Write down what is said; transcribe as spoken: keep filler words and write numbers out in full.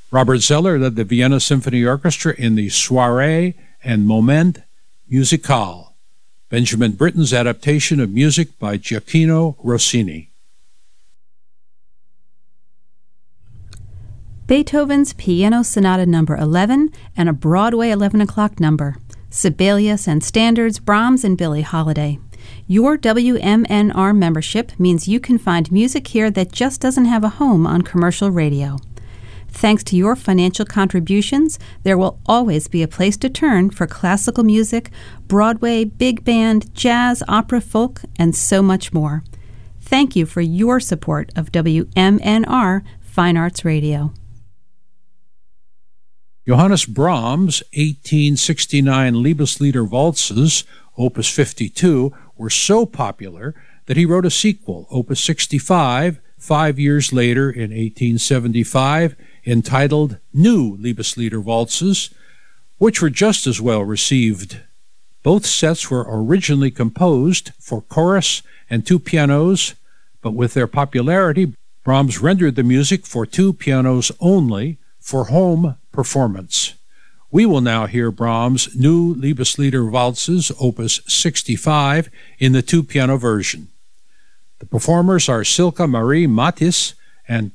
Robert Zeller led the Vienna Symphony Orchestra in the Soirée and Moment Musical, Benjamin Britten's adaptation of music by Gioacchino Rossini. Beethoven's Piano Sonata Number eleven and a Broadway eleven o'clock number. Sibelius and Standards, Brahms and Billie Holiday. Your W M N R membership means you can find music here that just doesn't have a home on commercial radio. Thanks to your financial contributions, there will always be a place to turn for classical music, Broadway, big band, jazz, opera, folk, and so much more. Thank you for your support of W M N R Fine Arts Radio. Johannes Brahms' eighteen sixty-nine Liebeslieder Waltzes, Opus fifty-two, were so popular that he wrote a sequel, Opus sixty-five, five years later in eighteen seventy-five, entitled New Liebeslieder Waltzes, which were just as well received. Both sets were originally composed for chorus and two pianos, but with their popularity, Brahms rendered the music for two pianos only for home performance. We will now hear Brahms' New Liebeslieder Waltzes, Opus sixty-five, in the two-piano version. The performers are Silke Marie Matthis and